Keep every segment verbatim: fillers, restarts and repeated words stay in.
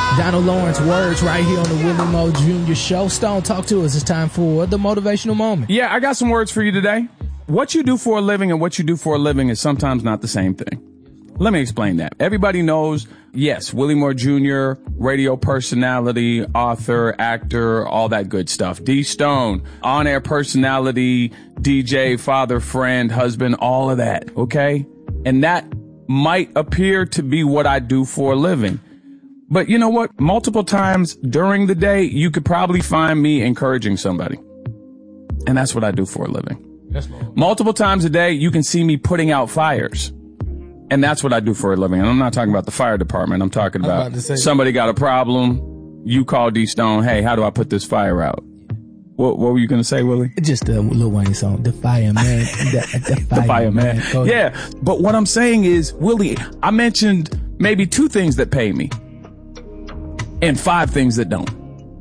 Donald Lawrence words right here on the Willie Mo Junior Show. Stone, talk to us. It's time for the motivational moment. Yeah, I got some words for you today. What you do for a living and what you do for a living is sometimes not the same thing. Let me explain that. Everybody knows, yes, Willie Moore Junior, radio personality, author, actor, all that good stuff. D Stone, on-air personality, D J, father, friend, husband, all of that, okay? And that might appear to be what I do for a living. But you know what? Multiple times during the day, you could probably find me encouraging somebody. And that's what I do for a living. Yes, Lord. Multiple times a day, you can see me putting out fires. And that's what I do for a living. And I'm not talking about the fire department. I'm talking about, about somebody got a problem. You call D Stone. Hey, how do I put this fire out? What, what were you going to say, Willie? Just a Lil Wayne song. The Fireman. the, the, the Fireman. Fire yeah. But what I'm saying is, Willie, I mentioned maybe two things that pay me and five things that don't.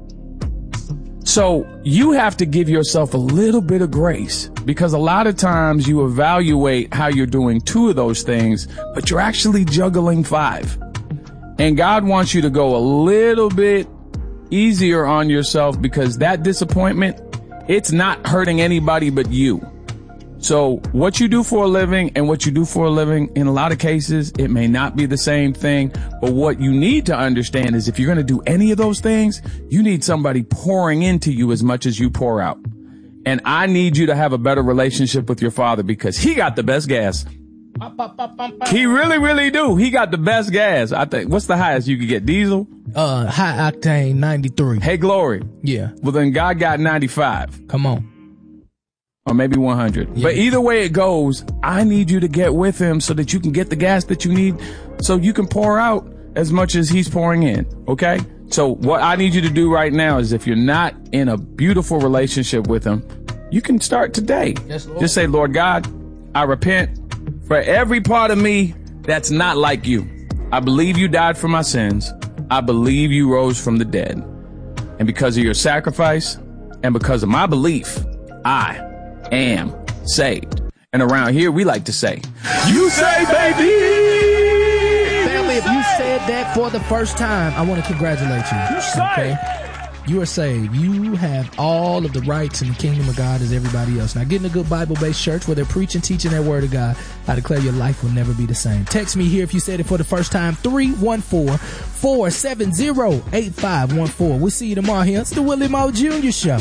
So you have to give yourself a little bit of grace, because a lot of times you evaluate how you're doing two of those things, but you're actually juggling five. And God wants you to go a little bit easier on yourself, because that disappointment, it's not hurting anybody but you. So what you do for a living and what you do for a living, in a lot of cases, it may not be the same thing. But what you need to understand is if you're going to do any of those things, you need somebody pouring into you as much as you pour out. And I need you to have a better relationship with your father, because he got the best gas. He really, really do. He got the best gas. I think. What's the highest you could get? Diesel? Uh, high octane ninety-three. Hey, glory. Yeah. Well, then God got ninety-five. Come on. Or maybe one hundred. Yeah. But either way it goes, I need you to get with him so that you can get the gas that you need, so you can pour out as much as he's pouring in. Okay? So what I need you to do right now is, if you're not in a beautiful relationship with him, you can start today. Yes, Lord. Just say, Lord God, I repent for every part of me that's not like you. I believe you died for my sins. I believe you rose from the dead. And because of your sacrifice and because of my belief, I am saved. And around here, we like to say, you say, baby! Family, if you said that for the first time, I want to congratulate you. You say. Okay? You are saved. You have all of the rights in the kingdom of God as everybody else. Now, get in a good Bible-based church where they're preaching, teaching that word of God. I declare your life will never be the same. Text me here if you said it for the first time. three one four, four seven zero, eight five one four. We'll see you tomorrow here. It's the Willie Mo Junior Show.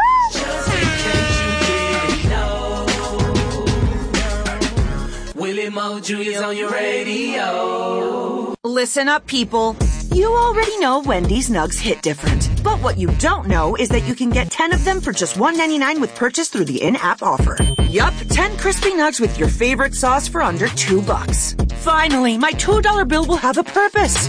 Willie Mo Junior's on your radio. Listen up, people. You already know Wendy's Nugs hit different. But what you don't know is that you can get ten of them for just one ninety-nine with purchase through the in-app offer. Yup, ten crispy nugs with your favorite sauce for under two bucks. Finally, my two dollar bill will have a purpose.